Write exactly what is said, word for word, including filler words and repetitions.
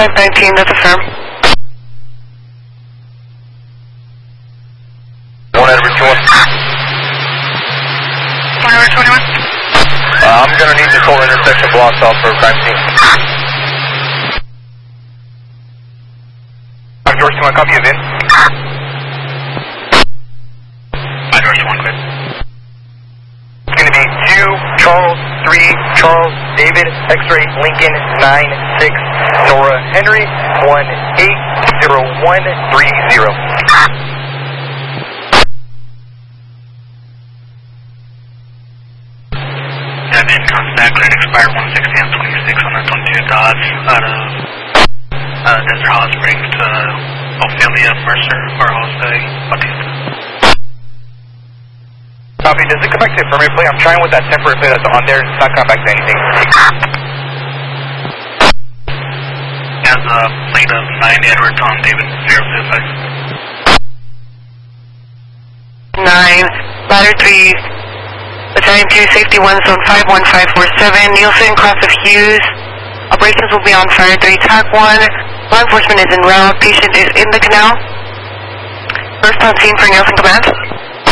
five nineteen, that's a firm. one Edward twenty-one. one Edward twenty-one. Uh, I'm going to need this whole intersection blocked off for crime scene. I'm George, do you want to copy of in? I'm George, one clear. It's going to be two Charles, three Charles, David, X-ray, Lincoln, nine six, Nora, Henry, one eight zero one three zero. Seven, contact, cleared expire one sixty and twenty-six on the twenty-two Dodge out of uh, Desert Hot Springs to Ophelia, Mercer, or Jose Bautista. Copy, does it come back to the affirmative plate? I'm trying with that temporary plate that's on there, it's not coming back to anything. Has a plate of nine Edward Tom David zero two five. nine, ladder three, battalion two, safety one, zone five one five four seven, Nielsen, cross of Hughes. Operations will be on fire three, tac one. Law enforcement is en route. Patient is in the canal. First on scene for Nielsen Command.